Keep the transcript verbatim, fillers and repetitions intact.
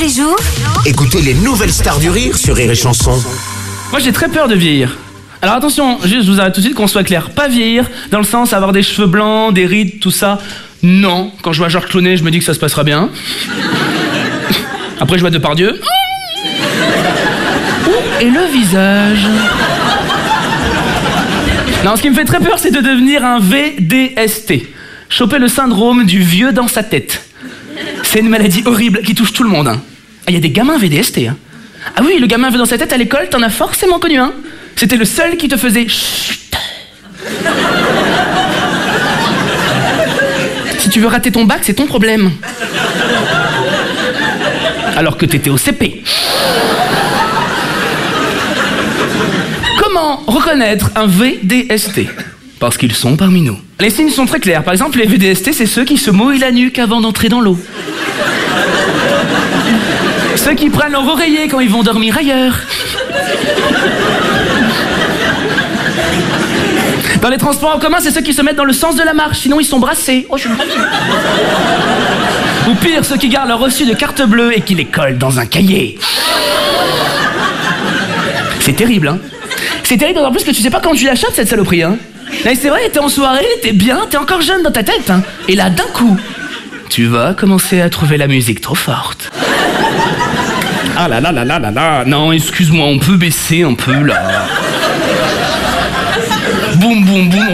les jours, Écoutez les nouvelles stars du rire sur Rire et Chanson. Moi j'ai très peur de vieillir. Alors attention, juste je vous arrête tout de suite qu'on soit clair. Pas vieillir, dans le sens avoir des cheveux blancs, des rides, tout ça. Non, quand je vois Georges Clooney, je me dis que ça se passera bien. Après je vois Depardieu. Et le visage. Non, ce qui me fait très peur, c'est de devenir un V D S T. Choper le syndrome du vieux dans sa tête. C'est une maladie horrible qui touche tout le monde. Hein. Ah, il y a des gamins V D S T. Hein. Ah oui, le gamin vieux dans sa tête à l'école, t'en as forcément connu un. Hein. C'était le seul qui te faisait chut. Si tu veux rater ton bac, c'est ton problème. Alors que t'étais au C P. Comment reconnaître un V D S T ? Parce qu'ils sont parmi nous. Les signes sont très clairs. Par exemple, les V D S T, c'est ceux qui se mouillent la nuque avant d'entrer dans l'eau. Ceux qui prennent leur oreiller quand ils vont dormir ailleurs. Dans les transports en commun, c'est ceux qui se mettent dans le sens de la marche, sinon ils sont brassés. Oh, je suis ravie. Ou pire, ceux qui gardent leur reçu de carte bleue et qui les collent dans un cahier. C'est terrible, hein. C'est terrible d'autant plus que tu sais pas quand tu la chopes, cette saloperie, hein. Mais c'est vrai, t'es en soirée, t'es bien, t'es encore jeune dans ta tête, hein. Et là, d'un coup, tu vas commencer à trouver la musique trop forte. Ah là là là là là là, non, excuse-moi, on peut baisser un peu, là. Boum boum boum.